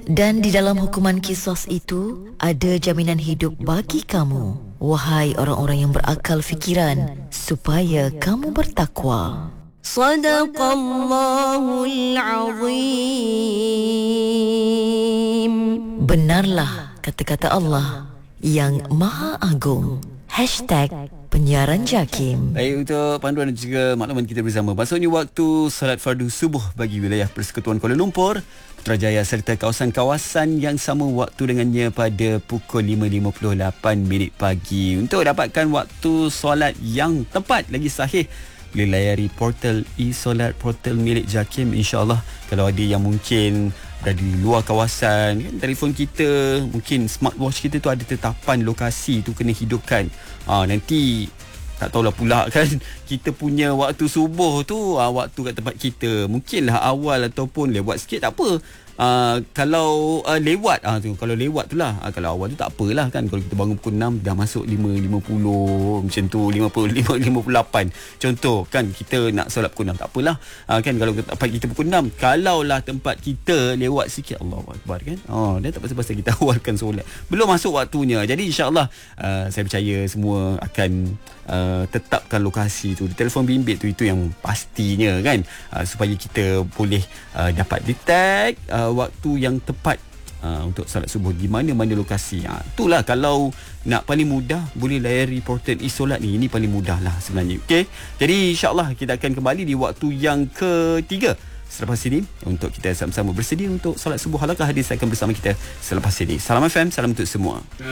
Dan di dalam hukuman kisos itu ada jaminan hidup bagi kamu, wahai orang-orang yang berakal fikiran, supaya kamu bertakwa. Sadaqallahul Azim. Benarlah kata-kata Allah yang Maha Agung. #Penyiaran Jakim. Baik, untuk panduan dan juga makluman kita bersama. Maksudnya waktu salat fardu subuh bagi wilayah Persekutuan Kuala Lumpur, Putrajaya serta kawasan-kawasan yang sama waktu dengannya pada pukul 5.58 pagi. Untuk dapatkan waktu solat yang tepat lagi sahih, boleh layari portal e-solat, portal milik Jakim. InsyaAllah kalau ada yang mungkin berada di luar kawasan kan, telefon kita, mungkin smartwatch kita tu ada tetapan lokasi tu kena hidupkan. Nanti tak tahulah pula kan, kita punya waktu subuh tu waktu kat tempat kita mungkinlah awal ataupun lewat sikit tak apa. Kalau lewat kalau lewat tu lah, kalau awal tu tak apalah kan. Kalau kita bangun pukul 6 dah masuk 5.50 macam tu, 5.58 contoh kan, kita nak solat pukul 6 tak apalah kan. Kalau tempat kita pukul 6, kalaulah tempat kita lewat sikit, Allahu Akbar kan, dia tak pasal-pasal kita awalkan solat, belum masuk waktunya. Jadi insyaAllah saya percaya semua akan tetapkan lokasi tu di telefon bimbit tu, itu yang pastinya kan, supaya kita boleh dapat detect waktu yang tepat untuk salat subuh di mana-mana lokasi. Itulah kalau nak paling mudah, boleh layari portal e-solat ni. Ini paling mudah lah sebenarnya. Okey, jadi insyaAllah kita akan kembali di waktu yang ketiga selepas ini untuk kita sama-sama bersedia untuk salat subuh. Halakah hadis akan bersama kita selepas ini. Salam FM, salam untuk semua.